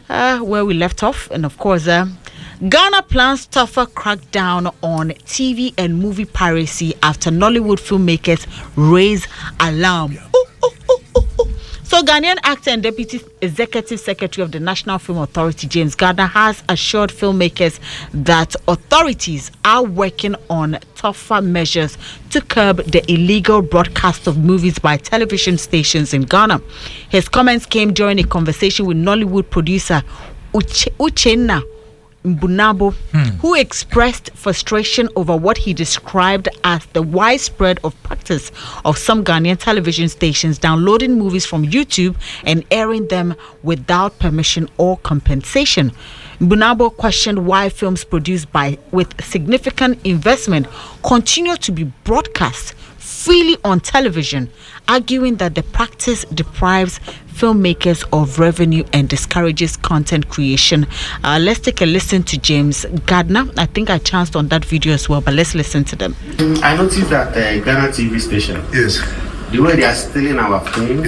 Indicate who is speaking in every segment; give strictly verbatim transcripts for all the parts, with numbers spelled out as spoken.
Speaker 1: uh, where we left off. And of course, uh, Ghana plans tougher crackdown on T V and movie piracy after Nollywood filmmakers raise alarm. Ooh, ooh, ooh, ooh, ooh. So, Ghanaian actor and Deputy Executive Secretary of the National Film Authority, James Gardner, has assured filmmakers that authorities are working on tougher measures to curb the illegal broadcast of movies by television stations in Ghana. His comments came during a conversation with Nollywood producer Uche- Uchenna Mbunabo, hmm. who expressed frustration over what he described as the widespread of practice of some Ghanaian television stations downloading movies from YouTube and airing them without permission or compensation. Mbunabo questioned why films produced by with significant investment continue to be broadcast freely on television, arguing that the practice deprives filmmakers of revenue and discourages content creation. Uh, let's take a listen to James Gardner. I think I chanced on that video as well, but let's listen to them.
Speaker 2: I noticed that uh, Ghana T V station,
Speaker 3: yes,
Speaker 2: the way they are stealing our phone,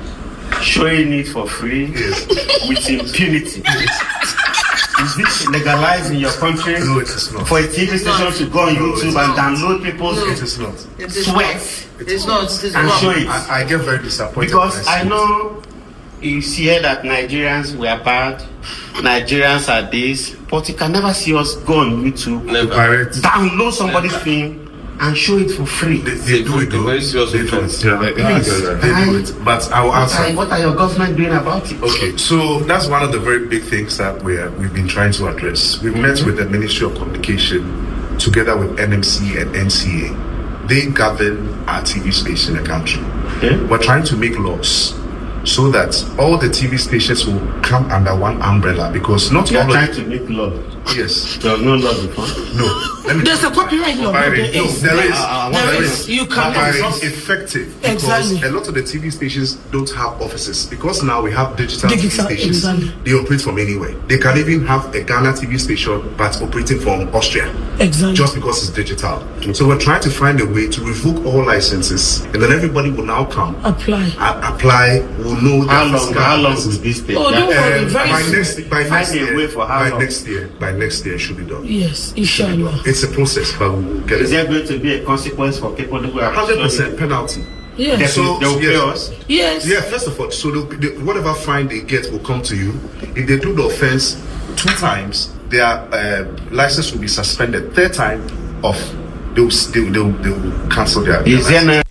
Speaker 2: showing it for free, yes, with impunity. Yes. Is this legalized in your country?
Speaker 3: No, it is not.
Speaker 2: For a T V station to go on
Speaker 3: no,
Speaker 2: YouTube and download people's
Speaker 3: no, it is not.
Speaker 2: sweat
Speaker 3: It is not. It is
Speaker 2: and
Speaker 3: not.
Speaker 2: show it.
Speaker 3: I, I get very disappointed
Speaker 2: because I know you hear that Nigerians were bad, Nigerians are this, but you can never see us go on YouTube,
Speaker 3: never.
Speaker 2: download somebody's never. film and show it for free.
Speaker 3: They, they do it. Though. Very serious
Speaker 2: they do
Speaker 3: it. Yeah, they, they do it. But I will answer.
Speaker 2: What are, what are your government doing about it?
Speaker 3: Okay, so that's one of the very big things that we we've been trying to address. We've mm-hmm. met with the Ministry of Communication together with N M C and N C A. They govern our T V station in the country. Okay. We're trying to make laws so that all the T V stations will come under one umbrella, because not
Speaker 2: you
Speaker 3: all
Speaker 2: are trying to make law.
Speaker 3: Yes.
Speaker 2: There was no law before.
Speaker 3: No.
Speaker 4: There's a copyright law.
Speaker 3: No, there is. There is.
Speaker 4: Uh, there
Speaker 3: there
Speaker 4: is.
Speaker 3: is.
Speaker 4: You can.
Speaker 3: It's effective because
Speaker 4: exactly.
Speaker 3: a lot of the T V stations don't have offices, because now we have digital, digital T V stations.
Speaker 4: Exactly.
Speaker 3: They operate from anywhere. They can even have a Ghana T V station but operating from Austria.
Speaker 4: Exactly.
Speaker 3: Just because it's digital. Mm-hmm. So we're trying to find a way to revoke all licenses, and then everybody will now come
Speaker 4: apply.
Speaker 3: A- apply. Will know
Speaker 2: how long. How long will this take?
Speaker 4: Oh, don't worry.
Speaker 3: Um, by next by next year.
Speaker 2: For how
Speaker 3: by
Speaker 2: long?
Speaker 3: next year. By next year, it should be done.
Speaker 4: Yes, inshallah.
Speaker 3: It's a process, but we'll get
Speaker 2: Is
Speaker 3: it.
Speaker 2: there going to be a consequence for people who are
Speaker 3: Hundred percent penalty?
Speaker 4: Yes.
Speaker 3: So
Speaker 2: they'll pay
Speaker 3: yes.
Speaker 2: us.
Speaker 4: Yes.
Speaker 3: Yeah. First of all, so they'll, they, whatever fine they get will come to you. If they do the offense two times, their uh, license will be suspended. Third time, off. They'll they'll they'll, they'll cancel their.
Speaker 2: Is
Speaker 3: their
Speaker 2: there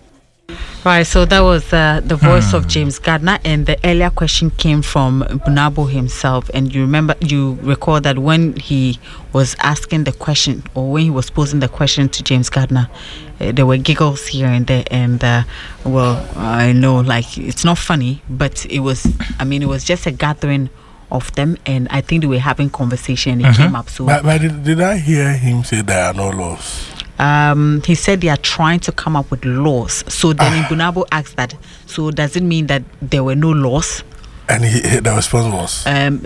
Speaker 1: Right, so that was uh, the voice hmm. of James Gardner, and the earlier question came from Mbunabo himself. And you remember, you recall that when he was asking the question, or when he was posing the question to James Gardner, uh, there were giggles here and there. And uh, well, I know, like, it's not funny, but it was. I mean, it was just a gathering of them, and I think they were having conversation. And it mm-hmm. came up. So,
Speaker 5: but, but did, did I hear him say there are no laws?
Speaker 1: Um, he said they are trying to come up with laws. So then Mbunabo asked that, so does it mean that there were no laws?
Speaker 5: And he, he, the response was?
Speaker 1: Um,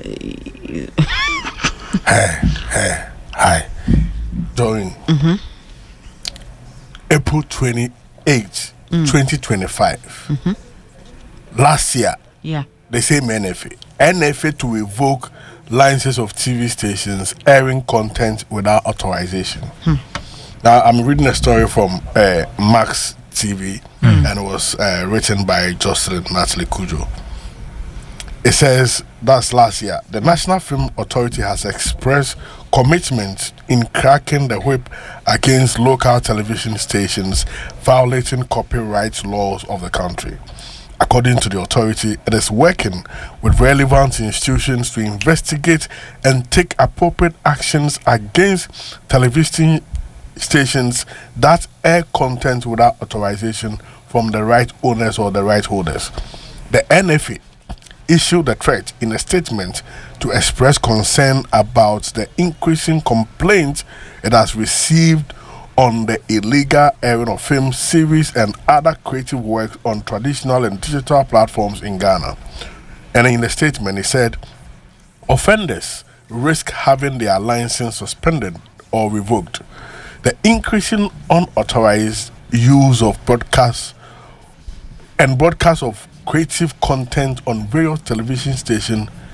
Speaker 5: hey, hey, hi. During
Speaker 1: mm-hmm.
Speaker 5: April twenty-eighth, mm. twenty twenty-five,
Speaker 1: mm-hmm.
Speaker 5: last year,
Speaker 1: yeah,
Speaker 5: the same N F A. N F A to revoke licenses of T V stations airing content without authorization.
Speaker 1: Hmm.
Speaker 5: Now, I'm reading a story from uh, Max T V,
Speaker 1: mm.
Speaker 5: and it was uh, written by Jocelyn Natalie Kujo. It says, that's last year, the National Film Authority has expressed commitment in cracking the whip against local television stations violating copyright laws of the country. According to the authority, it is working with relevant institutions to investigate and take appropriate actions against television stations that air content without authorization from the right owners or the right holders. The N F A issued a threat in a statement to express concern about the increasing complaints it has received on the illegal airing of film series and other creative works on traditional and digital platforms in Ghana. And in the statement, it said, offenders risk having their license suspended or revoked. The increasing unauthorized use of broadcast and broadcast of creative content on various television stations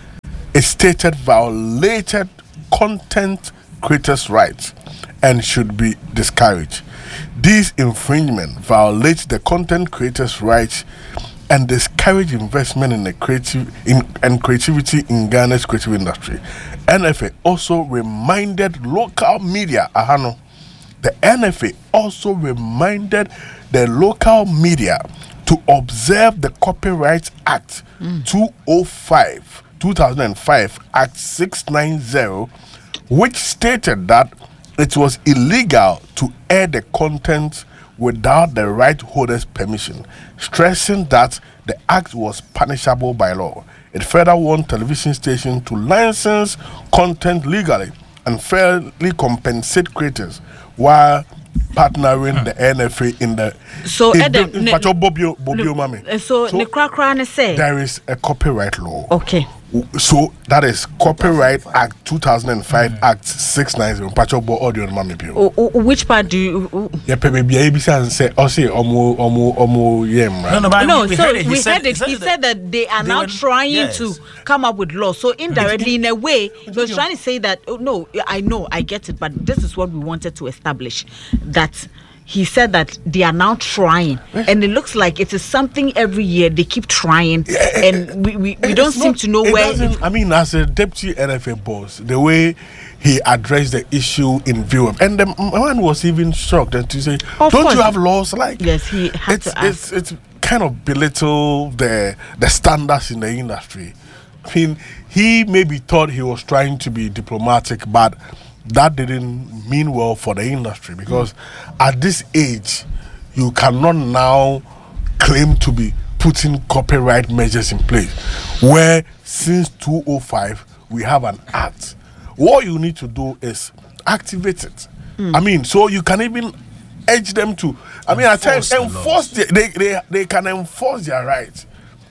Speaker 5: it stated violated content creators' rights and should be discouraged. This infringement violates the content creators' rights and discourage investment in the creative in, and creativity in Ghana's creative industry. N F A also reminded local media, ahano, the N F A also reminded the local media to observe the Copyright Act mm. two oh five, two thousand five, Act six ninety, which stated that it was illegal to air the content without the right holder's permission, stressing that the act was punishable by law. It further warned television stations to license content legally and fairly compensate creators while partnering the N F A in the
Speaker 1: so
Speaker 5: in
Speaker 1: Adam,
Speaker 5: the, in
Speaker 1: ne,
Speaker 5: Pacho Bobio, Bobio Mami.
Speaker 1: So, so ne say
Speaker 5: there is a copyright law.
Speaker 1: Okay.
Speaker 5: So that is Copyright Act two thousand five, mm. Act six ninety. Pacho Bo audio Mami Bio.
Speaker 1: Which part do you?
Speaker 5: Yeah, maybe I say, oh, say, omo, omo, omo, yem.
Speaker 1: No, no, but no. We so heard it. we said, heard it. He said that they are they now were, trying yes. to come up with law. So indirectly, in a way, he was trying to say that. Oh, no, I know, I get it, but this is what we wanted to establish. That. He said that they are now trying, and it looks like it is something every year they keep trying, yeah, and we, we, we don't seem not, to know it where. It,
Speaker 5: I mean, as a deputy N F A boss, the way he addressed the issue in view of, and the man was even shocked and to say, "Don't course. you have laws like?"
Speaker 1: Yes, he had
Speaker 5: it's,
Speaker 1: to ask.
Speaker 5: It's it's kind of belittle the the standards in the industry. I mean, he maybe thought he was trying to be diplomatic, but that didn't mean well for the industry, because mm. at this age you cannot now claim to be putting copyright measures in place where since two oh five we have an act. What you need to do is activate it. mm. I mean, so you can even urge them to I mean at times enforce the, they, they they can enforce their rights,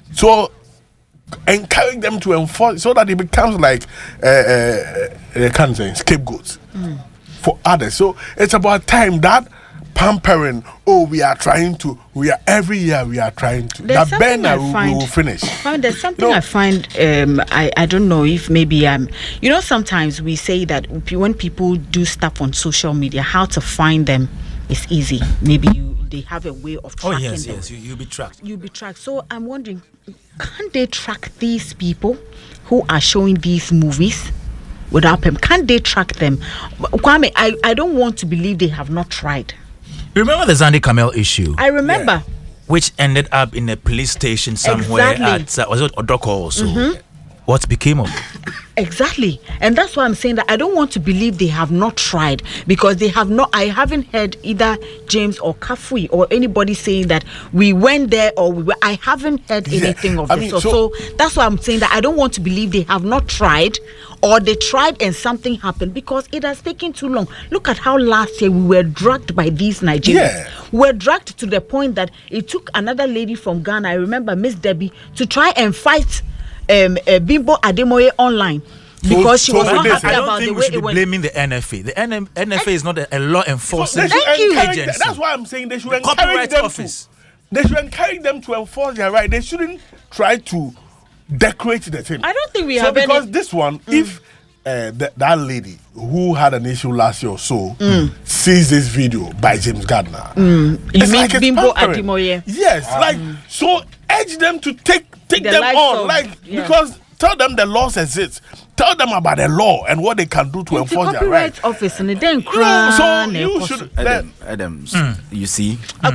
Speaker 5: so encourage them to enforce so that it becomes like uh, uh, they can't say scapegoats mm. for others. So it's about time that pampering, oh, we are trying to, we are every year we are trying to.
Speaker 1: There's
Speaker 5: that Ben
Speaker 1: we
Speaker 5: will finish.
Speaker 1: Find, there's something
Speaker 5: you know,
Speaker 1: I find, um, I, I don't know if maybe I'm, you know, sometimes we say that when people do stuff on social media, how to find them is easy. Maybe you they have a way of tracking
Speaker 6: Oh, yes,
Speaker 1: them.
Speaker 6: yes, you, you'll be tracked.
Speaker 1: You'll be tracked. So I'm wondering, can't they track these people who are showing these movies without them? Can't they track them? Kwame, I, I don't want to believe they have not tried.
Speaker 6: Remember the Zandi Kamel issue?
Speaker 1: I remember.
Speaker 5: Yeah.
Speaker 6: Which ended up in a police station somewhere
Speaker 1: exactly.
Speaker 6: at, uh, was it Odoko also?
Speaker 1: Mm-hmm.
Speaker 6: What became of it?
Speaker 1: Exactly. And that's why I'm saying that I don't want to believe they have not tried, because they have not. I haven't heard either James or Kafui or anybody saying that we went there or we were. I haven't heard
Speaker 5: yeah.
Speaker 1: anything of
Speaker 5: I
Speaker 1: this.
Speaker 5: mean,
Speaker 1: so,
Speaker 5: so,
Speaker 1: so that's why I'm saying that I don't want to believe they have not tried, or they tried and something happened, because it has taken too long. Look at how last year we were dragged by these Nigerians.
Speaker 5: Yeah.
Speaker 1: We were dragged to the point that it took another lady from Ghana, I remember Miss Debbie, to try and fight Um, uh, Bimbo Ademoye online because
Speaker 5: so,
Speaker 1: she was
Speaker 5: so
Speaker 1: not happy
Speaker 6: I don't
Speaker 1: about
Speaker 6: think
Speaker 1: the
Speaker 6: we
Speaker 1: way
Speaker 6: should
Speaker 1: it
Speaker 6: be
Speaker 1: went.
Speaker 6: blaming the N F A. The N F A is not a, a law enforcing
Speaker 5: so
Speaker 1: Thank you.
Speaker 6: agency.
Speaker 5: Them. That's why I'm saying they should
Speaker 6: the
Speaker 5: encourage
Speaker 6: Copyright
Speaker 5: them
Speaker 6: Office.
Speaker 5: to. They should encourage them to enforce their right. They shouldn't try to decorate the thing.
Speaker 1: I don't think we
Speaker 5: so
Speaker 1: have
Speaker 5: because
Speaker 1: any...
Speaker 5: this one, mm. if uh, th- that lady who had an issue last year or so
Speaker 1: mm.
Speaker 5: sees this video by James Gardner,
Speaker 1: mm. you
Speaker 5: it's
Speaker 1: mean
Speaker 5: like
Speaker 1: Bimbo
Speaker 5: pampering.
Speaker 1: Ademoye?
Speaker 5: Yes, mm. like so urge them to take take
Speaker 1: The
Speaker 5: them on,
Speaker 1: of,
Speaker 5: like
Speaker 1: yeah.
Speaker 5: because. Tell them the laws exist. Tell them about the law and what they can do to
Speaker 1: it's
Speaker 5: enforce
Speaker 1: the
Speaker 5: their rights.
Speaker 1: Copyright Office and then
Speaker 5: You know, so you should.
Speaker 7: Adam, Adams, mm. you see,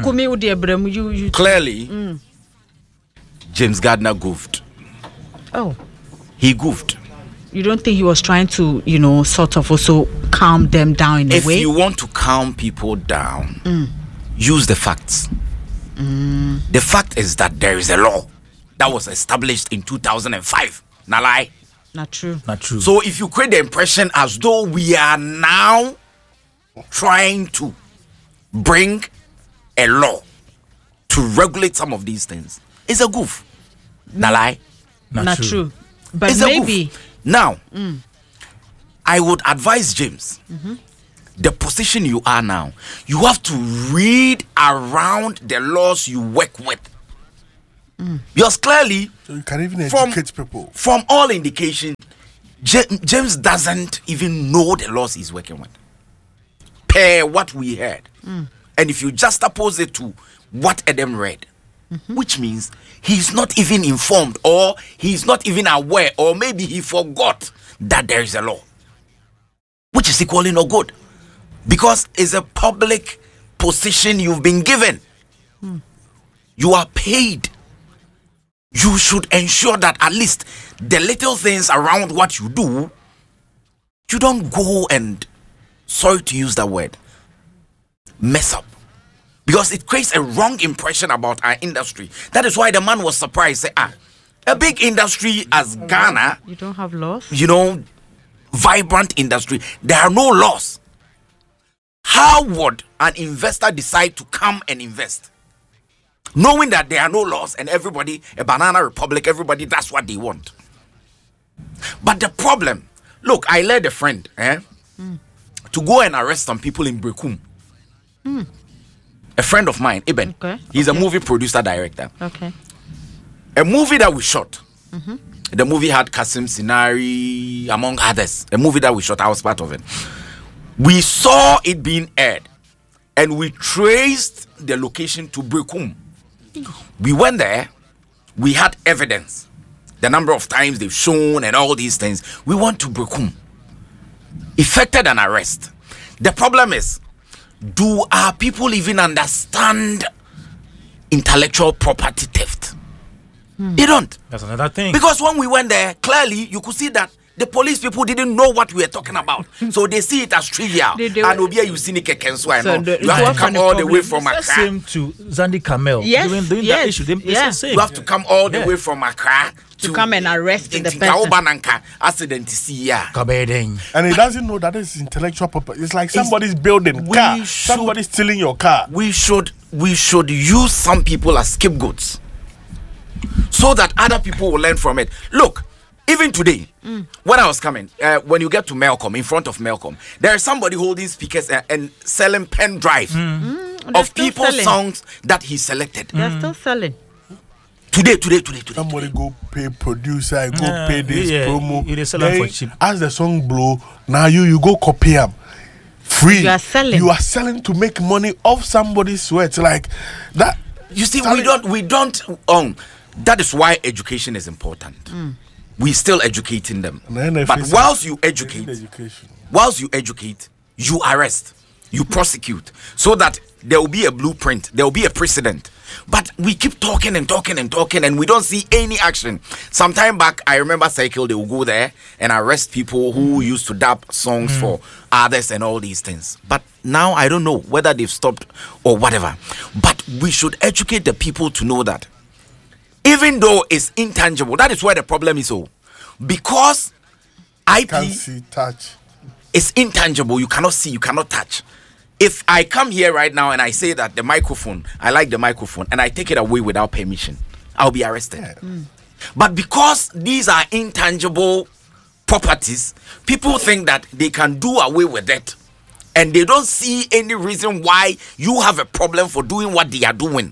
Speaker 1: mm. you, you
Speaker 7: clearly,
Speaker 1: mm.
Speaker 7: James Gardner goofed.
Speaker 1: Oh,
Speaker 7: he goofed.
Speaker 1: You don't think he was trying to, you know, sort of also calm them down in
Speaker 7: if
Speaker 1: a way?
Speaker 7: If you want to calm people down,
Speaker 1: mm.
Speaker 7: use the facts.
Speaker 1: Mm.
Speaker 7: The fact is that there is a law that was established in two thousand five. Not lie.
Speaker 1: Not true.
Speaker 6: Not true.
Speaker 7: So if you create the impression as though we are now trying to bring a law to regulate some of these things, it's a goof. Not lie.
Speaker 6: Not,
Speaker 1: Not
Speaker 6: true.
Speaker 1: true. But
Speaker 7: it's
Speaker 1: maybe.
Speaker 7: Now,
Speaker 1: mm.
Speaker 7: I would advise James,
Speaker 1: mm-hmm.
Speaker 7: the position you are now, you have to read around the laws you work with.
Speaker 1: Mm.
Speaker 7: Because clearly,
Speaker 5: so you can even
Speaker 7: from,
Speaker 5: educate people.
Speaker 7: From all indication, J- James doesn't even know the laws he's working with. Per what we heard.
Speaker 1: Mm.
Speaker 7: And if you just oppose it to what Adam read,
Speaker 1: Mm-hmm.
Speaker 7: which means he's not even informed, or he's not even aware, or maybe he forgot that there is a law, which is equally not good, because it's a public position you've been given.
Speaker 1: Mm.
Speaker 7: You are paid. You should ensure that at least the little things around what you do, you don't go and, sorry to use that word, mess up. Because it creates a wrong impression about our industry. That is why the man was surprised. Say, ah, a big industry as Ghana,
Speaker 1: You don't have laws?
Speaker 7: you know, vibrant industry, there are no laws. How would an investor decide to come and invest, knowing that there are no laws and everybody, a banana republic, everybody does what they want? But the problem, look, I led a friend eh,
Speaker 1: Mm.
Speaker 7: to go and arrest some people in Brekum.
Speaker 1: Mm.
Speaker 7: A friend of mine, Eben.
Speaker 1: Okay,
Speaker 7: He's
Speaker 1: okay.
Speaker 7: a movie producer, director.
Speaker 1: Okay.
Speaker 7: A movie that we shot.
Speaker 1: Mm-hmm.
Speaker 7: The movie had Kasim Sinari, among others. A movie that we shot, I was part of it. We saw it being aired, and we traced the location to Brekum. We went there, we had evidence, the number of times they've shown and all these things. We went to Brekum, effected an arrest. The problem is, do our people even understand intellectual property theft? They don't.
Speaker 6: That's another thing.
Speaker 7: Because when we went there, clearly you could see that the police people didn't know what we were talking about. So they see it as trivial.
Speaker 1: They- they
Speaker 7: and
Speaker 1: were-
Speaker 7: Obia, you see Nick Kenso, I
Speaker 1: So
Speaker 7: know.
Speaker 1: the-
Speaker 7: You have
Speaker 1: what
Speaker 7: to come
Speaker 1: kind of
Speaker 7: all the
Speaker 1: problem?
Speaker 7: way from
Speaker 6: It's the
Speaker 7: Accra.
Speaker 6: same to Zandi Kamel.
Speaker 1: Yes,
Speaker 6: Doing, doing
Speaker 1: yes,
Speaker 6: that issue. They, it's
Speaker 1: yeah.
Speaker 6: the same.
Speaker 7: You have to come all the
Speaker 6: Yeah.
Speaker 7: way from Accra
Speaker 1: To come and arrest the
Speaker 7: Inti
Speaker 1: person.
Speaker 7: Kaobananka accident to see ya.
Speaker 6: Kabedeng.
Speaker 5: And he doesn't know that this is intellectual property. It's like somebody's building
Speaker 7: we
Speaker 5: car.
Speaker 7: should-
Speaker 5: Somebody's stealing your car.
Speaker 7: We should we should use some people as scapegoats so that other people will learn from it. Look, even today,
Speaker 1: Mm.
Speaker 7: when I was coming, uh, when you get to Melcom, in front of Melcom, there is somebody holding speakers and, and selling pen drive
Speaker 1: They're
Speaker 7: of
Speaker 1: still
Speaker 7: people's
Speaker 1: selling.
Speaker 7: songs that he selected.
Speaker 1: They're still selling.
Speaker 7: Today, today, today, today.
Speaker 5: Somebody go pay producer, go
Speaker 6: Yeah,
Speaker 5: pay this
Speaker 6: yeah,
Speaker 5: promo.
Speaker 6: you dey sell am
Speaker 5: Then
Speaker 6: for cheap.
Speaker 5: As the song blow, now you you go copy them. Free.
Speaker 1: You are selling.
Speaker 5: You are selling to make money off somebody's sweat. Like that.
Speaker 7: You see, we
Speaker 5: Selling-
Speaker 7: don't, we don't. Um, that is why education is important. We still educating them.
Speaker 5: And then if
Speaker 7: But
Speaker 5: it's-
Speaker 7: whilst you educate,
Speaker 5: Education.
Speaker 7: whilst you educate, you arrest, you prosecute, so that there will be a blueprint, there will be a precedent. But we keep talking and talking and talking, and we don't see any action. Some time back, I remember Cycle, they will go there and arrest people who used to dub songs for others and all these things. But now I don't know whether they've stopped or whatever. But we should educate the people to know that even though it's intangible, that is where the problem is. Oh, because I
Speaker 5: Can't
Speaker 7: P
Speaker 5: see, touch.
Speaker 7: it's intangible. You cannot see, you cannot touch. If I come here right now and I say that the microphone, I like the microphone, and I take it away without permission, I'll be arrested. But because these are intangible properties, people think that they can do away with it, and they don't see any reason why you have a problem for doing what they are doing.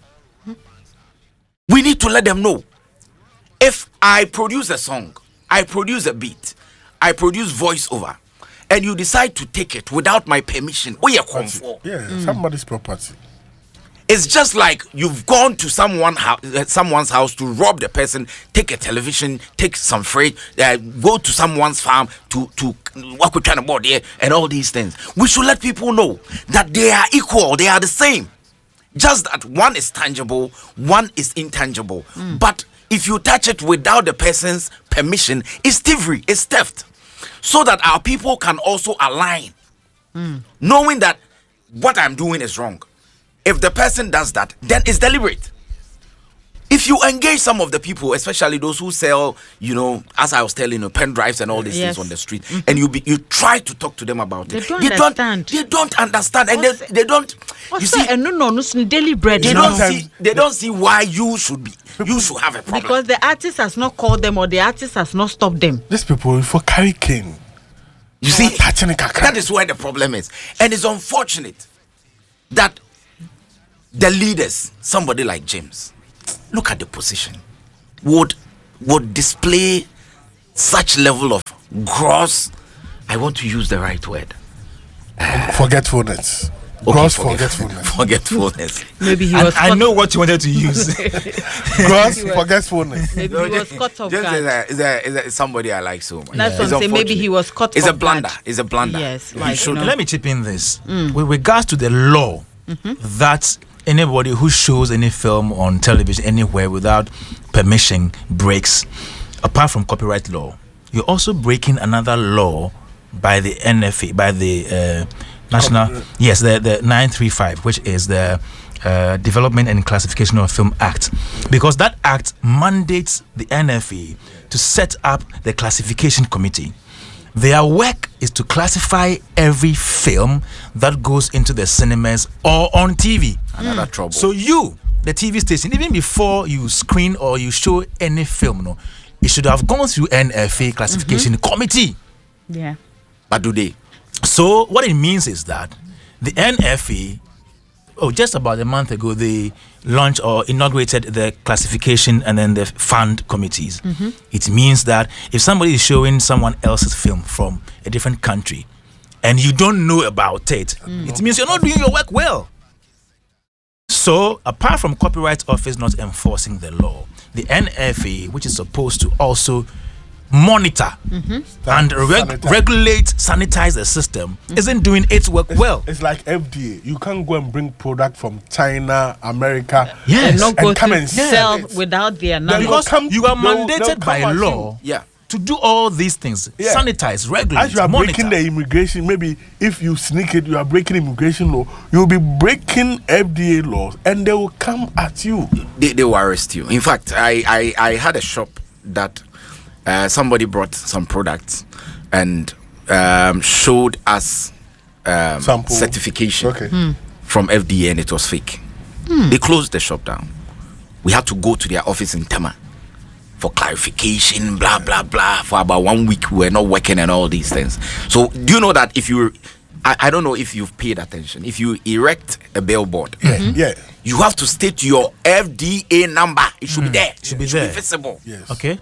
Speaker 7: We need to let them know. If I produce a song, I produce a beat, I produce voiceover, and you decide to take it without my permission, oh, you're comfort.
Speaker 5: Yeah, somebody's property.
Speaker 7: It's just like you've gone to someone hou- uh, someone's house to rob the person, take a television, take some freight, uh, go to someone's farm to to work with China board there, and all these things. We should let people know that they are equal, they are the same. Just that one is tangible, one is intangible. But if you touch it without the person's permission, it's thievery, it's theft. So that our people can also align, knowing that what I'm doing is wrong. If the person does that, then it's deliberate. If you engage some of the people, especially those who sell, you know, as I was telling you, pen drives and all these
Speaker 1: Yes.
Speaker 7: things on the street, and you be, you try to talk to them about
Speaker 1: They
Speaker 7: it,
Speaker 1: don't
Speaker 7: they
Speaker 1: understand.
Speaker 7: don't, they don't understand, and
Speaker 1: What's-
Speaker 7: they, they don't. You
Speaker 1: What's
Speaker 7: see,
Speaker 1: that? And no, no, no, it's daily bread.
Speaker 7: they
Speaker 1: you
Speaker 7: don't
Speaker 1: know?
Speaker 7: see, they don't see why you should be, you should have a problem.
Speaker 1: Because the artist has not called them or the artist has not stopped them.
Speaker 5: These people for carry cane.
Speaker 7: You see,
Speaker 5: touching a kakra.
Speaker 7: that is where the problem is. And it's unfortunate that the leaders, somebody like James, look at the position, would would display such level of gross, I want to use the right word.
Speaker 5: Forgetfulness.
Speaker 7: Okay,
Speaker 5: Gross
Speaker 7: forget-
Speaker 5: forgetfulness.
Speaker 7: Forgetfulness.
Speaker 1: Maybe he
Speaker 6: And
Speaker 1: was
Speaker 6: I
Speaker 1: caught,
Speaker 6: know what you wanted to use.
Speaker 5: Gross forgetfulness.
Speaker 1: maybe he was caught off
Speaker 7: Just
Speaker 1: guard.
Speaker 7: is a, is a, is a, is somebody I like so much.
Speaker 1: That's what
Speaker 7: It's
Speaker 1: I'm saying. Maybe
Speaker 7: unfortunate.
Speaker 1: he was caught
Speaker 7: It's
Speaker 1: off
Speaker 7: a blunder.
Speaker 1: guard.
Speaker 7: It's a blunder.
Speaker 1: Yes,
Speaker 7: You
Speaker 1: like,
Speaker 7: should-
Speaker 1: you know.
Speaker 6: Let me chip in this. With regards to the law, that anybody who shows any film on television anywhere without permission breaks, apart from copyright law, you're also breaking another law by the N F A, by the uh, National, yes, the, the nine three five, which is the uh, Development and Classification of Film Act, because that act mandates the N F A to set up the classification committee. Their work is to classify every film that goes into the cinemas or on T V.
Speaker 7: Another trouble.
Speaker 6: So you, the T V station, even before you screen or you show any film, no, it should have gone through N F A classification committee.
Speaker 1: Yeah.
Speaker 7: but do they?
Speaker 6: So what it means is that the N F A, oh, just about a month ago, they launched or inaugurated the classification and then the fund committees.
Speaker 1: Mm-hmm.
Speaker 6: It means that if somebody is showing someone else's film from a different country and you don't know about it,
Speaker 1: Mm.
Speaker 6: it means you're not doing your work well. So, apart from Copyright Office not enforcing the law, the N F A, which is supposed to also monitor
Speaker 1: Mm-hmm.
Speaker 6: and reg-
Speaker 5: Sanitize.
Speaker 6: regulate, sanitize the system, isn't doing its work well.
Speaker 5: It's like F D A. You can't go and bring product from China, America.
Speaker 6: Yes.
Speaker 1: And not
Speaker 5: And
Speaker 1: go
Speaker 5: come
Speaker 1: to
Speaker 5: and
Speaker 1: sell
Speaker 5: sell it.
Speaker 1: without their
Speaker 5: Then
Speaker 1: number.
Speaker 6: Because
Speaker 5: come-
Speaker 6: you are
Speaker 5: they'll- they'll
Speaker 6: mandated
Speaker 5: come
Speaker 6: by
Speaker 5: at
Speaker 6: law
Speaker 7: Yeah.
Speaker 6: to do all these things.
Speaker 5: Yeah.
Speaker 6: Sanitize, regulate,
Speaker 5: As you are
Speaker 6: monitor.
Speaker 5: breaking the immigration, maybe if you sneak it, you are breaking immigration law. You'll be breaking F D A laws, and they will come at you.
Speaker 7: They, they will arrest you. In fact, I, I, I had a shop that uh, somebody brought some products and um, showed us um,
Speaker 5: Sample.
Speaker 7: certification
Speaker 5: Okay.
Speaker 7: from F D A, and it was fake. They closed the shop down. We had to go to their office in Tema for clarification, blah blah blah. For about one week, we were not working and all these things. So, do you know that if you, I, I don't know if you've paid attention. If you erect a billboard,
Speaker 5: Yeah. Yeah.
Speaker 7: you have to state your F D A number. It should be there. It
Speaker 6: should be there.
Speaker 7: visible.
Speaker 5: Yes.
Speaker 6: Okay.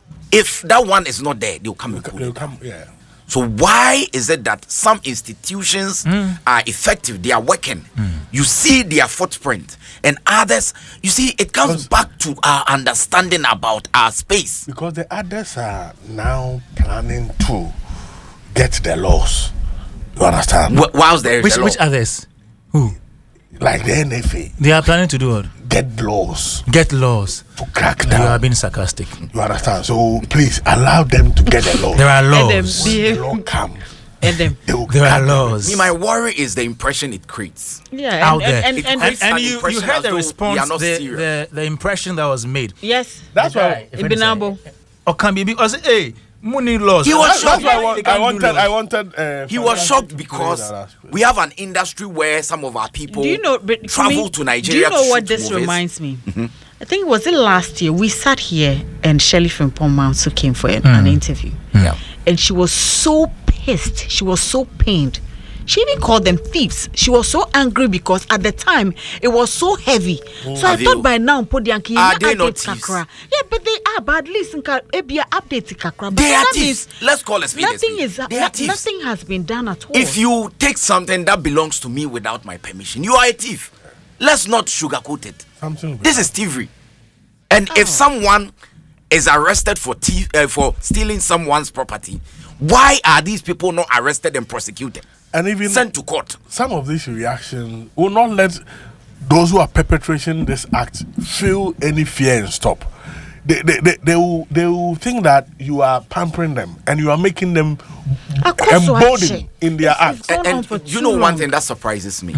Speaker 7: If that one is not there, they'll come and pull
Speaker 5: They'll
Speaker 7: it.
Speaker 5: come. Yeah.
Speaker 7: So why is it that some institutions are effective? They are working. You see their footprint, and others, you see, it comes back to our understanding about our space.
Speaker 5: Because the others are now planning to get the laws. You understand?
Speaker 7: Wh- Whilst there is
Speaker 6: Which
Speaker 7: a law.
Speaker 6: which others? Who?
Speaker 5: Like the N F A,
Speaker 6: They are planning to do what?
Speaker 5: get laws
Speaker 6: Get laws.
Speaker 5: to crack
Speaker 6: You are
Speaker 5: down.
Speaker 6: being sarcastic.
Speaker 5: You understand? So please allow them to get the laws.
Speaker 6: There are
Speaker 1: Let them
Speaker 6: laws.
Speaker 1: be-
Speaker 5: The law come.
Speaker 1: And them.
Speaker 5: They will
Speaker 6: There are
Speaker 5: crack them.
Speaker 6: laws.
Speaker 7: Me, my worry is the impression it creates.
Speaker 1: Yeah.
Speaker 6: out
Speaker 1: and,
Speaker 6: there.
Speaker 1: And, and,
Speaker 7: It
Speaker 1: and,
Speaker 7: creates
Speaker 6: and, and
Speaker 7: an
Speaker 6: you, you
Speaker 7: impression
Speaker 6: heard
Speaker 7: as
Speaker 6: the
Speaker 7: though we
Speaker 6: response,
Speaker 7: are not
Speaker 6: the,
Speaker 7: serious.
Speaker 6: the, the impression that was made.
Speaker 1: yes.
Speaker 5: That's
Speaker 6: The
Speaker 5: why.
Speaker 6: guy, if
Speaker 1: Ibinabo.
Speaker 6: Or can be because hey, money laws.
Speaker 7: He was
Speaker 5: That's, that's
Speaker 7: shocked.
Speaker 5: why I,
Speaker 6: They
Speaker 5: want,
Speaker 6: can't
Speaker 5: I
Speaker 6: do
Speaker 5: wanted.
Speaker 6: laws.
Speaker 5: I wanted. Uh,
Speaker 7: He was
Speaker 5: Fantastic
Speaker 7: shocked
Speaker 5: to play
Speaker 7: because
Speaker 5: that aspect.
Speaker 7: we have an industry where some of our people
Speaker 1: Do you know? But to
Speaker 7: travel
Speaker 1: me,
Speaker 7: to Nigeria.
Speaker 1: Do you know
Speaker 7: to
Speaker 1: what
Speaker 7: shoot
Speaker 1: this
Speaker 7: movies.
Speaker 1: reminds me? I think was it last year we sat here and Shirley Frimpong also came for an, an interview.
Speaker 7: Yeah.
Speaker 1: And she was so pissed. She was so pained. She even called them thieves. She was so angry because at the time it was so heavy. So I
Speaker 7: Have
Speaker 1: thought
Speaker 7: you-
Speaker 1: by now, Podianki,
Speaker 7: Are they not thieves?
Speaker 1: kakra. Yeah, but they are. But at least nka ebia update kakra. But
Speaker 7: They are
Speaker 1: that
Speaker 7: thieves.
Speaker 1: means
Speaker 7: Let's call a spade a
Speaker 1: Nothing
Speaker 7: spade.
Speaker 1: is.
Speaker 7: They are
Speaker 1: no-
Speaker 7: thieves.
Speaker 1: nothing has been done at all.
Speaker 7: If you take something that belongs to me without my permission, you are a thief. Let's not sugarcoat it.
Speaker 5: Something will be
Speaker 7: This is thievery. And if someone is arrested for thief, uh, for stealing someone's property, why are these people not arrested and prosecuted,
Speaker 5: and even
Speaker 7: sent to court?
Speaker 5: some of this reaction will not let those who are perpetrating this act feel any fear and stop. They, they, they, they, will, they will think that you are pampering them and you are making them
Speaker 1: Akoso
Speaker 5: emboldened
Speaker 1: Ache.
Speaker 5: in their
Speaker 1: It's-
Speaker 5: acts.
Speaker 1: it's gone on
Speaker 7: And
Speaker 1: for
Speaker 7: you
Speaker 1: too
Speaker 7: know one
Speaker 1: long.
Speaker 7: thing that surprises me?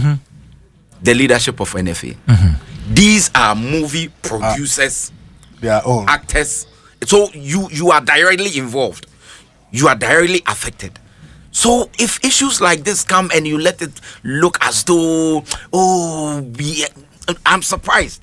Speaker 7: The leadership of N F A. These are movie producers,
Speaker 5: Their own.
Speaker 7: actors. So you you are directly involved. You are directly affected. So if issues like this come and you let it look as though, oh, we, I'm surprised.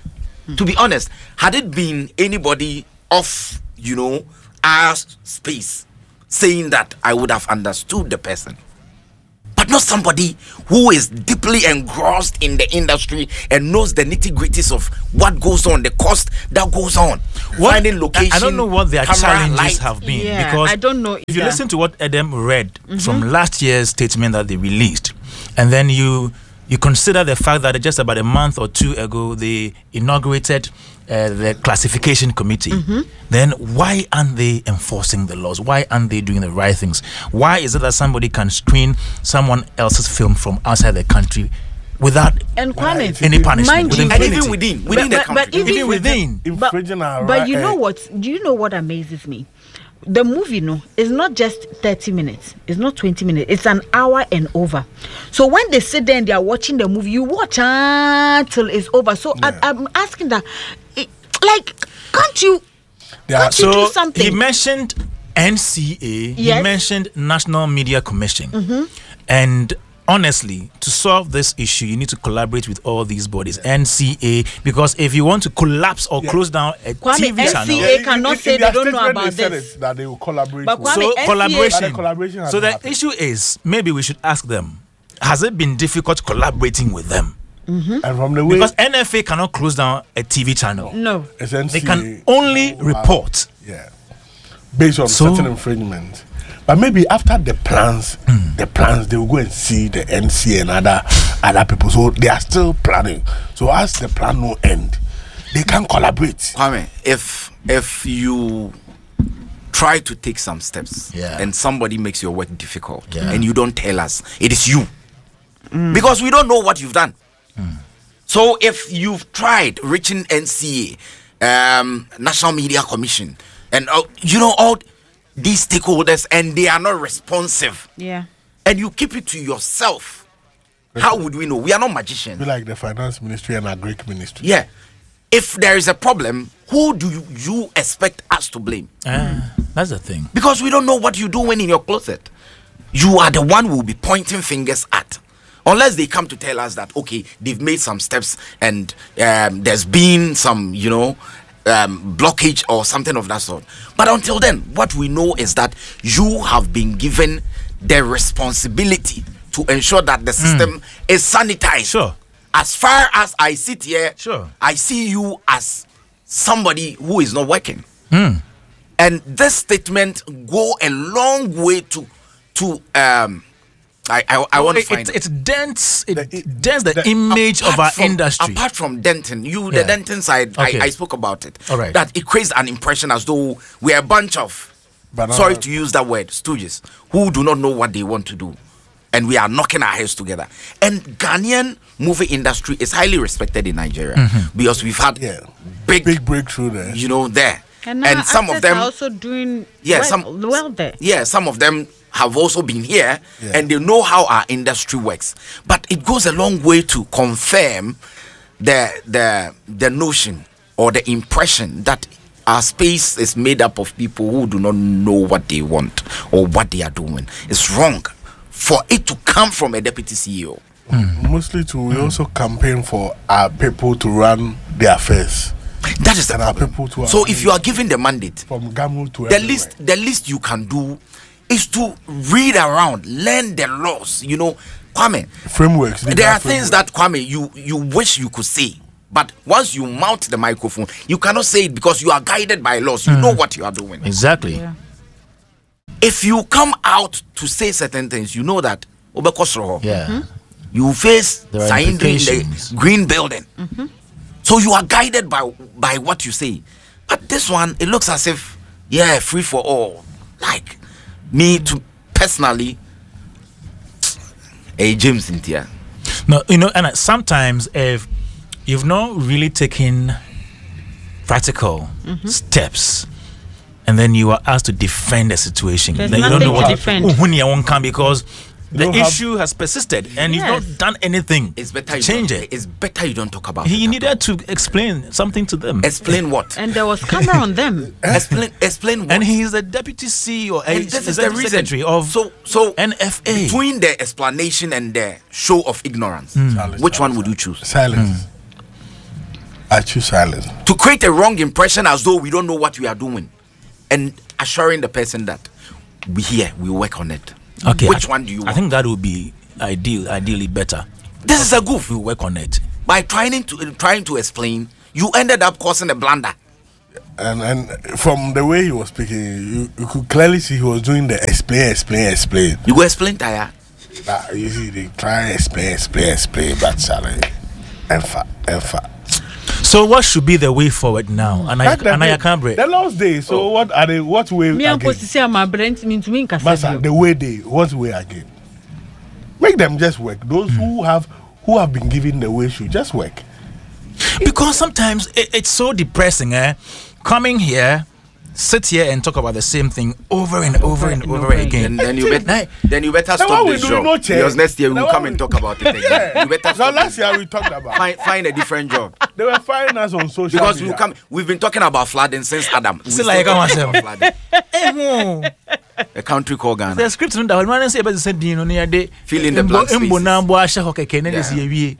Speaker 7: To be honest, had it been anybody off, you know, our space saying that, I would have understood the person. But not somebody who is deeply engrossed in the industry and knows the nitty-gritties of what goes on, the cost that goes on.
Speaker 6: What,
Speaker 7: Finding location,
Speaker 6: I, I don't know what their
Speaker 7: camera,
Speaker 6: challenges
Speaker 7: light.
Speaker 6: have been,
Speaker 1: Yeah,
Speaker 6: because
Speaker 1: I don't know
Speaker 6: if you
Speaker 1: either.
Speaker 6: listen to what Edem read from last year's statement that they released, and then you you consider the fact that just about a month or two ago they inaugurated uh, the classification committee, then why aren't they enforcing the laws? Why aren't they doing the right things? Why is it that somebody can screen someone else's film from outside the country without
Speaker 1: And Kwame,
Speaker 6: any punishment?
Speaker 1: mind
Speaker 6: with
Speaker 1: you-
Speaker 7: And
Speaker 6: impunity?
Speaker 7: even within, within
Speaker 1: But-
Speaker 7: the
Speaker 1: but- but
Speaker 7: country.
Speaker 1: even
Speaker 6: even within.
Speaker 5: Infringing our
Speaker 1: but
Speaker 5: right-
Speaker 1: you know
Speaker 5: eh,
Speaker 1: what? Do you know what amazes me? The movie, no, is not just thirty minutes. It's not twenty minutes. It's an hour and over. So when they sit there and they are watching the movie, you watch until it's over. So I, I'm asking that, it, like, can't you?
Speaker 5: They are-
Speaker 1: Can't you do
Speaker 6: So
Speaker 1: something?
Speaker 6: he mentioned N C A, he
Speaker 1: Yes.
Speaker 6: mentioned National Media Commission, and honestly, to solve this issue, you need to collaborate with all these bodies, N C A, because if you want to collapse or close down a
Speaker 1: Kwame,
Speaker 6: T V
Speaker 1: N C A
Speaker 6: channel,
Speaker 5: in-
Speaker 1: cannot
Speaker 5: in-
Speaker 1: say
Speaker 5: in
Speaker 1: they
Speaker 5: their
Speaker 1: don't know
Speaker 5: statement,
Speaker 1: about
Speaker 5: they said
Speaker 1: this.
Speaker 5: it, that they will collaborate.
Speaker 1: But
Speaker 5: with-
Speaker 1: Kwame,
Speaker 6: so
Speaker 1: N C A
Speaker 6: collaboration.
Speaker 5: But the collaboration
Speaker 6: So the
Speaker 5: hasn't happened.
Speaker 6: issue is, maybe we should ask them: has it been difficult collaborating with them?
Speaker 5: and from the way
Speaker 6: Because N F A cannot close down a T V channel.
Speaker 1: No.
Speaker 5: it's
Speaker 6: They
Speaker 5: N C A,
Speaker 6: can only
Speaker 5: uh,
Speaker 6: report.
Speaker 5: yeah, based on
Speaker 6: So-
Speaker 5: certain infringement. But maybe after the plans, the plans they will go and see the N C A and other other people. So they are still planning. So as the plan no end, they can collaborate.
Speaker 7: Kwame, if if you try to take some steps
Speaker 6: Yeah.
Speaker 7: and somebody makes your work difficult
Speaker 6: Yeah.
Speaker 7: and you don't tell us, it is you. Because we don't know what you've done. So if you've tried reaching N C A, um, National Media Commission, and uh, you know all these stakeholders, and they are not responsive,
Speaker 1: Yeah.
Speaker 7: and you keep it to yourself, how would we know? We are not magicians.
Speaker 5: Be like the finance ministry and agric ministry.
Speaker 7: Yeah. If there is a problem, who do you, you expect us to blame?
Speaker 6: Ah, that's the thing.
Speaker 7: Because we don't know what you're doing in your closet. You are the one who will be pointing fingers at. Unless they come to tell us that, okay, they've made some steps and um, there's been some, you know, um, blockage or something of that sort. But until then, what we know is that you have been given the responsibility to ensure that the system is sanitized.
Speaker 6: Sure.
Speaker 7: As far as I sit here,
Speaker 6: Sure.
Speaker 7: I see you as somebody who is not working. And this statement go a long way to to um I I, I want to
Speaker 6: it,
Speaker 7: find
Speaker 6: it, it dents it,
Speaker 5: The- it-
Speaker 6: dents the,
Speaker 5: the-
Speaker 6: image of our
Speaker 7: Apart from-
Speaker 6: industry.
Speaker 7: Apart from Denton, you
Speaker 6: Yeah.
Speaker 7: the Denton side,
Speaker 6: Okay.
Speaker 7: I, I spoke about it.
Speaker 6: All right.
Speaker 7: That it creates an impression as though we're a bunch of
Speaker 5: Banana-
Speaker 7: sorry to use that word, stooges who do not know what they want to do. And we are knocking our heads together. And Ghanaian movie industry is highly respected in Nigeria because we've had
Speaker 5: Yeah.
Speaker 7: big,
Speaker 5: Big breakthrough there.
Speaker 7: you know, there.
Speaker 1: And,
Speaker 7: And,
Speaker 1: now
Speaker 7: some of
Speaker 1: actors
Speaker 7: them
Speaker 1: are also doing
Speaker 7: Yeah,
Speaker 1: well,
Speaker 7: some-
Speaker 1: well there.
Speaker 7: yeah, some of them have also been here
Speaker 5: Yeah.
Speaker 7: and they know how our industry works. But it goes a long way to confirm the the the notion or the impression that our space is made up of people who do not know what they want or what they are doing. It's wrong for it to come from a deputy C E O.
Speaker 5: Mostly to we also campaign for our people to run their affairs
Speaker 7: That is the
Speaker 5: And our
Speaker 7: problem.
Speaker 5: people too
Speaker 7: So
Speaker 5: are-
Speaker 7: if you are given the mandate,
Speaker 5: from Gamu to
Speaker 7: the
Speaker 5: everywhere.
Speaker 7: least the least you can do is to read around, learn the laws. You know, Kwame.
Speaker 5: frameworks. legal
Speaker 7: There are things
Speaker 5: frameworks.
Speaker 7: that Kwame you you wish you could say, but once you mount the microphone, you cannot say it because you are guided by laws. You know what you are doing.
Speaker 6: Exactly.
Speaker 1: Yeah.
Speaker 7: If you come out to say certain things, you know that Obekosro,
Speaker 6: Yeah.
Speaker 7: you face
Speaker 6: There are
Speaker 7: Saindri in
Speaker 6: implications.
Speaker 7: the green building. So you are guided by by what you say. But this one, it looks as if, yeah, free for all. Like me to personally, hey James Intia.
Speaker 6: No, you know, and uh, sometimes if you've not really taken practical steps, and then you are asked to defend the situation,
Speaker 1: There's
Speaker 6: then you don't know
Speaker 1: nothing
Speaker 6: what
Speaker 1: to defend.
Speaker 6: Oh, when you won't come because the
Speaker 5: don't have-
Speaker 6: issue has persisted and you've
Speaker 1: Yes.
Speaker 6: not done anything
Speaker 7: It's better
Speaker 6: to
Speaker 7: you
Speaker 6: change
Speaker 7: don't-
Speaker 6: it.
Speaker 7: It's better you don't talk about
Speaker 6: He
Speaker 7: it.
Speaker 6: needed to explain something to them.
Speaker 7: Explain what?
Speaker 1: And there was camera on them.
Speaker 7: explain explain what?
Speaker 6: And he is the deputy C E O,
Speaker 7: And
Speaker 6: uh,
Speaker 7: this is the
Speaker 6: executive
Speaker 7: reason.
Speaker 6: secretary of
Speaker 7: so so
Speaker 6: N F A.
Speaker 7: between the explanation and the show of ignorance,
Speaker 5: Silence,
Speaker 7: which one
Speaker 5: silence,
Speaker 7: would you choose?
Speaker 5: Silence. I choose silence.
Speaker 7: To create a wrong impression as though we don't know what we are doing, and assuring the person that we here, we work on it.
Speaker 6: Okay,
Speaker 7: Which
Speaker 6: I,
Speaker 7: one do you
Speaker 6: I
Speaker 7: want?
Speaker 6: think that would be ideal, ideally better.
Speaker 7: This is a goof.
Speaker 6: We work on it.
Speaker 7: By trying to trying to explain, you ended up causing a blunder.
Speaker 5: And and from the way he was speaking, you, you could clearly see he was doing the explain, explain, explain.
Speaker 7: You go explain, Taya.
Speaker 5: Nah, you see, they try explain, explain, explain, but challenge. Enfa, enfa.
Speaker 6: So what should be the way forward now? And I
Speaker 5: Like the
Speaker 6: and I
Speaker 5: way-
Speaker 6: can't break.
Speaker 5: The last day. So
Speaker 7: Oh.
Speaker 5: what are they? What way
Speaker 1: Me and
Speaker 5: again?
Speaker 1: Posti say my brand mean to me
Speaker 5: Masa, the way they. What way again? Make them just work. Those who have who have been given the way should just work.
Speaker 6: Because sometimes it, it's so depressing, eh? Coming here, sit here and talk about the same thing over and over and over again.
Speaker 7: Then, then you better then you better
Speaker 5: Then
Speaker 7: stop
Speaker 5: what we
Speaker 7: this
Speaker 5: do,
Speaker 7: job.
Speaker 5: no change.
Speaker 7: Because next year we
Speaker 5: Then
Speaker 7: will
Speaker 5: what
Speaker 7: come
Speaker 5: we-
Speaker 7: and talk about it again. You better
Speaker 5: So
Speaker 7: stop
Speaker 5: last
Speaker 7: this.
Speaker 5: year we talked about.
Speaker 7: Find, find a different job.
Speaker 5: They were firing us on social
Speaker 7: Because we
Speaker 5: media.
Speaker 7: will come we've been talking about flooding since Adam. We
Speaker 6: Still
Speaker 7: still
Speaker 6: like
Speaker 7: talking
Speaker 6: I
Speaker 7: about flooding. A country called Ghana.
Speaker 6: The script no da one say about said you know near day
Speaker 7: Fill in the blank spaces.
Speaker 6: Mbo na mbo ahye hokeke na
Speaker 7: Yeah.
Speaker 6: dey wie.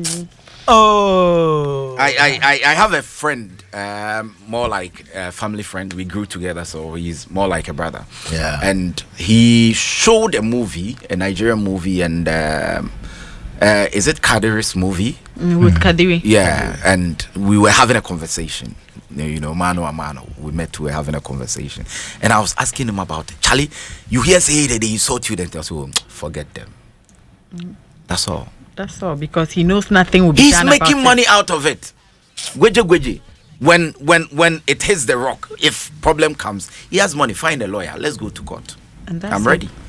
Speaker 6: Oh.
Speaker 7: I, I, I, I have a friend, um, more like a family friend. We grew together, so he's more like a brother.
Speaker 6: Yeah.
Speaker 7: And he showed a movie, a Nigerian movie, and um, uh, is it Kadiri's movie?
Speaker 1: with Kadiri.
Speaker 7: Yeah. And we were having a conversation. You know, mano a mano. We met, we were having a conversation. And I was asking him about it. Charlie, you hear say that they insult you, then I said, oh, forget them. That's all.
Speaker 1: That's all because he knows nothing will be
Speaker 7: He's
Speaker 1: done
Speaker 7: making
Speaker 1: about
Speaker 7: money
Speaker 1: it.
Speaker 7: out of it. Gweje gweje. When when when it hits the rock, if problem comes, he has money. Find a lawyer. Let's go to court.
Speaker 1: And that's
Speaker 7: I'm
Speaker 1: it.
Speaker 7: ready.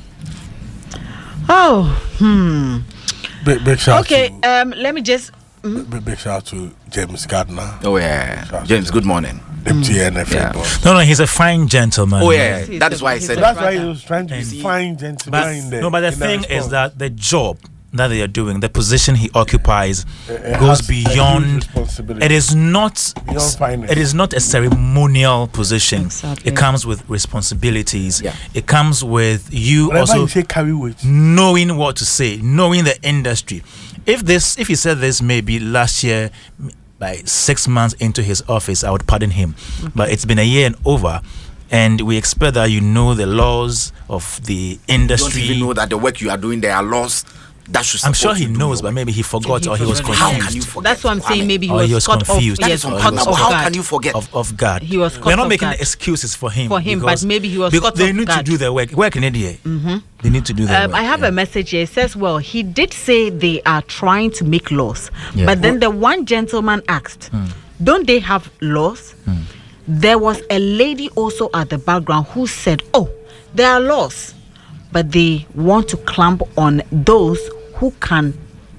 Speaker 1: Oh, hmm.
Speaker 5: Big, big shout
Speaker 1: Okay,
Speaker 5: to
Speaker 1: um, let me just.
Speaker 5: big, big shout to James Gardner,
Speaker 7: Oh yeah, James. Good morning.
Speaker 5: deputy N F A
Speaker 7: Yeah.
Speaker 5: boss.
Speaker 6: No, no, he's a fine gentleman.
Speaker 7: Oh yeah,
Speaker 1: He's
Speaker 7: that
Speaker 1: a-
Speaker 7: is why I
Speaker 1: he's
Speaker 7: said
Speaker 1: a-
Speaker 5: That's
Speaker 7: that.
Speaker 5: why he was trying to
Speaker 6: And-
Speaker 5: find gentlemen
Speaker 6: But,
Speaker 5: in the.
Speaker 6: no, but the
Speaker 5: in
Speaker 6: thing is
Speaker 5: response.
Speaker 6: that the job that they are doing, the position he occupies,
Speaker 5: it
Speaker 6: goes
Speaker 5: has a huge
Speaker 6: beyond.
Speaker 5: responsibility.
Speaker 6: It is not.
Speaker 5: Beyond finance.
Speaker 6: It is not a ceremonial position.
Speaker 1: Exactly.
Speaker 6: It comes with responsibilities.
Speaker 7: Yeah.
Speaker 6: It comes with you
Speaker 5: Whenever
Speaker 6: also
Speaker 5: you say carry weight,
Speaker 6: knowing what to say, knowing the industry. If this, if he said this maybe last year, m- like six months into his office, I would pardon him. But it's been a year and over, and we expect that you know the laws of the
Speaker 7: You don't
Speaker 6: industry.
Speaker 7: even know that the work you are doing, there are laws that should.
Speaker 6: I'm sure
Speaker 7: support
Speaker 6: he
Speaker 7: you do
Speaker 6: knows,
Speaker 7: your
Speaker 6: but
Speaker 7: work.
Speaker 6: maybe he forgot
Speaker 1: He
Speaker 6: or he was
Speaker 1: forgot.
Speaker 7: How
Speaker 6: confused.
Speaker 7: can you forget?
Speaker 1: That's what I'm saying.
Speaker 7: Kwame?
Speaker 1: Maybe he
Speaker 6: Or
Speaker 1: was,
Speaker 6: he was
Speaker 1: caught
Speaker 6: confused.
Speaker 1: off.
Speaker 7: That
Speaker 1: Yes,
Speaker 7: is what I'm
Speaker 1: caught
Speaker 7: talking
Speaker 1: off
Speaker 7: about. How
Speaker 1: guard.
Speaker 7: can you forget?
Speaker 6: Of, of God.
Speaker 1: He was
Speaker 6: We're
Speaker 1: caught
Speaker 6: not
Speaker 1: off
Speaker 6: making
Speaker 1: guard.
Speaker 6: excuses for him.
Speaker 1: For him, but
Speaker 6: because-
Speaker 1: maybe he was
Speaker 6: because
Speaker 1: caught
Speaker 6: they
Speaker 1: off
Speaker 6: need
Speaker 1: guard.
Speaker 6: to do their work. Work in India. Mm-hmm. They need to do their
Speaker 1: Um,
Speaker 6: work.
Speaker 1: I have
Speaker 6: yeah.
Speaker 1: a message here. It says, well, he did say they are trying to make laws.
Speaker 6: Yeah.
Speaker 1: But then the one gentleman asked, don't they have laws? There was a lady also at the background who said, oh, there are laws, but they want to clamp on those who can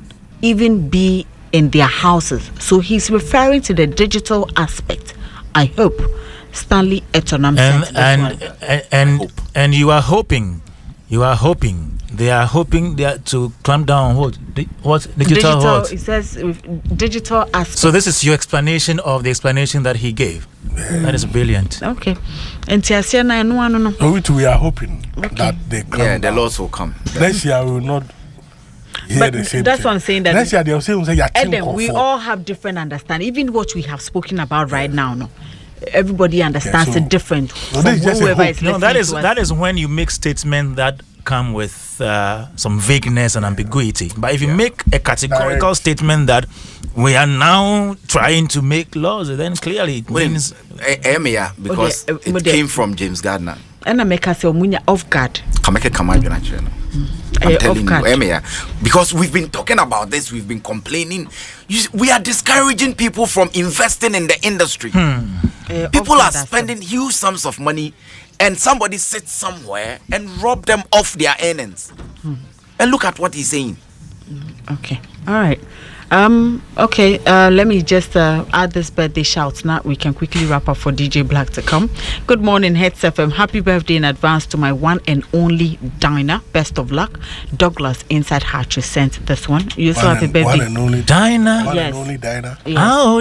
Speaker 1: even be in their houses. So he's referring to the digital aspect. I hope Stanley Etonam
Speaker 6: and
Speaker 1: sent this
Speaker 6: and
Speaker 1: one.
Speaker 6: and and, and you are hoping, you are hoping they are hoping they are to clamp down on what Di- what digital,
Speaker 1: digital
Speaker 6: what.
Speaker 1: it says uh, digital aspect.
Speaker 6: So this is your explanation of the explanation that he gave. That is brilliant.
Speaker 1: Okay. And Tiasia na no no no.
Speaker 5: so we too, we are hoping that they come.
Speaker 7: Yeah, the
Speaker 5: down.
Speaker 7: laws will come.
Speaker 5: Next year we will not hear
Speaker 1: But
Speaker 5: the same
Speaker 1: that's
Speaker 5: thing.
Speaker 1: what I'm saying, that-
Speaker 5: next year they'll say, "Say you're
Speaker 1: Eden, we all have different understanding. Even what we have spoken about right now, no. Everybody understands
Speaker 5: so-
Speaker 1: it different.
Speaker 5: so
Speaker 1: from
Speaker 5: this is just a
Speaker 1: whoever
Speaker 5: hope.
Speaker 1: is
Speaker 6: No, that
Speaker 1: listening
Speaker 6: is
Speaker 1: to us.
Speaker 6: that is when you make statements that come with uh, some vagueness and ambiguity. But if you make a categorical
Speaker 5: Direct.
Speaker 6: statement that we are now trying to make laws, then clearly it
Speaker 7: Wait,
Speaker 6: means
Speaker 7: eh, eh, me, yeah, because
Speaker 1: Okay, uh,
Speaker 7: it
Speaker 1: but
Speaker 7: came from James Gardner.
Speaker 1: And I make us say omunya off guard.
Speaker 7: Kameke Kamajuna channel. I'm
Speaker 1: Eh,
Speaker 7: telling
Speaker 1: off
Speaker 7: you,
Speaker 1: guard.
Speaker 7: Emia, because we've been talking about this, we've been complaining. You, s- we are discouraging people from investing in the industry.
Speaker 1: Eh,
Speaker 7: People
Speaker 1: off
Speaker 7: are
Speaker 1: guard, that's
Speaker 7: spending huge sums of money, and somebody sits somewhere and rob them off their earnings. And look at what he's saying.
Speaker 1: it. Okay. All right. Um. Okay. Uh. Let me just uh, add this birthday shout. Now we can quickly wrap up for D J Black to come. Good morning, Heads F M. Happy birthday in advance to my one and only Dinah. Best of luck, Douglas inside Hatcher sent this one. You also
Speaker 5: One
Speaker 1: happy
Speaker 5: and, one
Speaker 1: birthday.
Speaker 5: and only
Speaker 6: Dinah.
Speaker 5: One
Speaker 1: Yes.
Speaker 5: and only Dinah.
Speaker 1: Yes.
Speaker 6: Oh,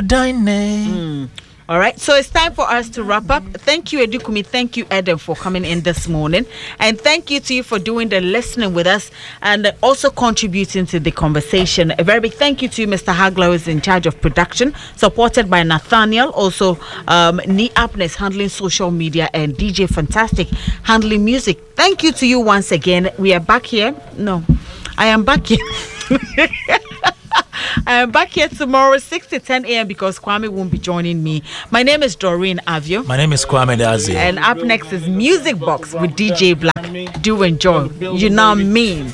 Speaker 6: Dinah.
Speaker 1: All right, so it's time for us to wrap up. Thank you, Edukumi. Thank you, Adam, for coming in this morning. And thank you to you for doing the listening with us and also contributing to the conversation. A very big thank you to you, Mister Hagler, who is in charge of production, supported by Nathaniel, also um, Nee Apnes, handling social media, and D J Fantastic, handling music. Thank you to you once again. We are back here. No. I am back here. I am back here tomorrow, six to ten a.m. because Kwame won't be joining me. My name is Doreen Avio.
Speaker 6: My name is Kwame Dazi.
Speaker 1: And up next is Music Box with D J Black. Do enjoy. You know what I mean?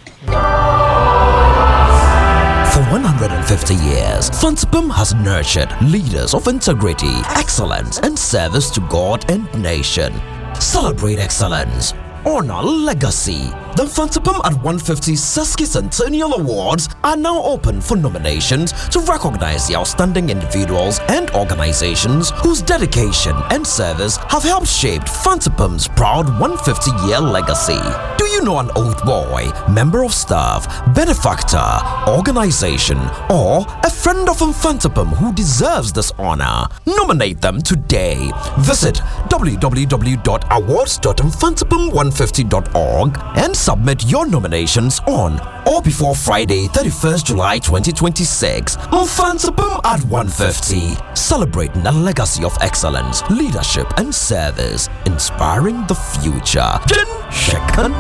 Speaker 8: For one hundred fifty years, Fantipum has nurtured leaders of integrity, excellence, and service to God and nation. Celebrate excellence. Honor legacy. The Fantipum at one fifty Sesquicentennial Awards are now open for nominations to recognize the outstanding individuals and organizations whose dedication and service have helped shape Fantipum's proud one hundred fifty year legacy. Do you know an old boy, member of staff, benefactor, organization, or a friend of Fantipum who deserves this honor? Nominate them today. Visit w w w dot awards dot fantipum one fifty dot org and submit your nominations on or before Friday, thirty-first July twenty twenty-six. Fantipum at one fifty, celebrating a legacy of excellence, leadership, and service, inspiring the future. Jin Shekan.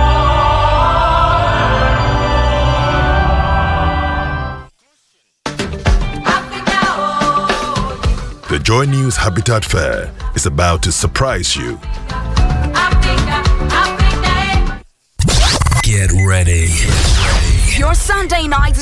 Speaker 9: The Joy News Habitat Fair is about to surprise you.
Speaker 8: Get ready.
Speaker 10: Your Sunday night